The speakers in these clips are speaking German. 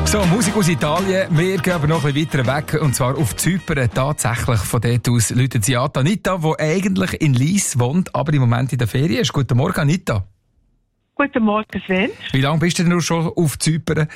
So, Musik aus Italien. Wir gehen aber noch ein bisschen weiter weg, und zwar auf Zypern. Tatsächlich von dort aus läutet sie an Anita, die eigentlich in Lyss wohnt, aber im Moment in der Ferien ist. Guten Morgen, Anita. Guten Morgen, Sven. Wie lange bist du denn schon auf Zypern?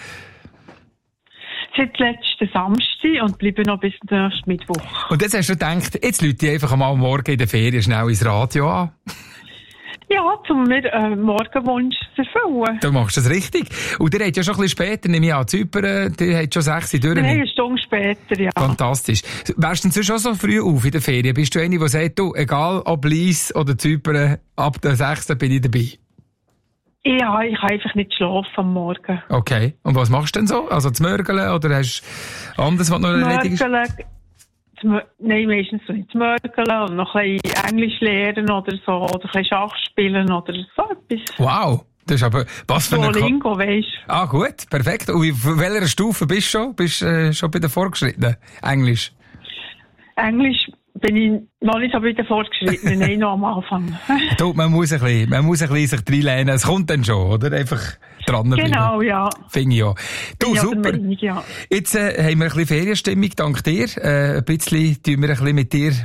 Seit letzten Samstag und bleibe noch bis nächsten Mittwoch. Und jetzt hast du gedacht, jetzt läute ich einfach mal morgen in der Ferien schnell ins Radio an. Ja, um mir Morgenwunsch zu erfüllen. Du machst das richtig. Und ihr habt ja schon ein bisschen später, nehme ich an, Zypern, ihr habt schon 6 Uhr durch. Nein, eine Stunde später, ja. Fantastisch. Wärst du denn schon so früh auf in der Ferien? Bist du eine, die sagt, du, egal ob Lyss oder Zypern, ab der 6. bin ich dabei? Ja, ich kann einfach nicht schlafen am Morgen. Okay. Und was machst du denn so? Also zu mörgeln oder hast du anderes, was noch erledigt ist? Nein, meistens so nicht zu mörgeln und noch ein bisschen Englisch lernen oder so, oder ein bisschen Schach spielen oder so etwas. Wow. Das ist aber, was für eine... Lingo, weisst du. Ah, gut. Perfekt. Und auf welcher Stufe bist du schon? Bist du schon bei den Fortgeschrittenen? Englisch? Englisch bin ich noch nicht so bei den Fortgeschrittenen, nein, noch am Anfang. Du, man muss ein bisschen sich reinlehnen. Es kommt dann schon, oder? Einfach dranbleiben. Genau, ja. Finde ich ja. Du, ja, super. Meinung, ja. Jetzt haben wir ein bisschen Ferienstimmung, dank dir. Ein bisschen tun wir ein bisschen mit dir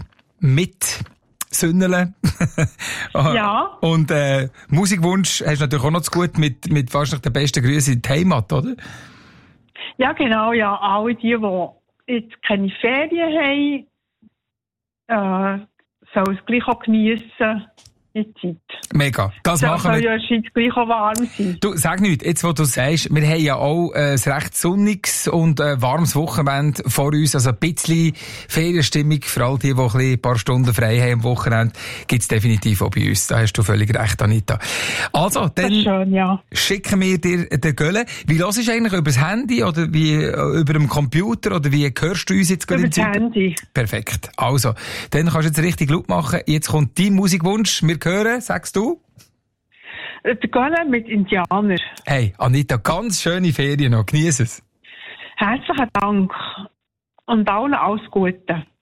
mitsünneln. Ja. Und Musikwunsch hast du natürlich auch noch zu gut mit wahrscheinlich den besten Grüßen in die Heimat, oder? Ja, genau, ja. Alle die jetzt keine Ferien haben, sollen es gleich auch geniessen in der Zeit. Mega. Das machen wir. Soll ja jetzt gleich auch warm sein. Du, sag nicht, jetzt wo du sagst, wir haben ja auch ein recht sonniges und warmes Wochenende vor uns, also ein bisschen Ferienstimmung, für all die ein paar Stunden frei haben am Wochenende, gibt's definitiv auch bei uns. Da hast du völlig recht, Anita. Also, dann schön, ja. Schicken wir dir den Gölle. Wie hörst du eigentlich übers Handy oder wie über dem Computer oder wie hörst du uns jetzt gerade über das Handy? Perfekt. Also, dann kannst du jetzt richtig laut machen. Jetzt kommt dein Musikwunsch. Wir hören, sagst du? Der Gölle mit Indianer. Hey, Anita, ganz schöne Ferien noch. Genieß es. Herzlichen Dank und allen alles Gute.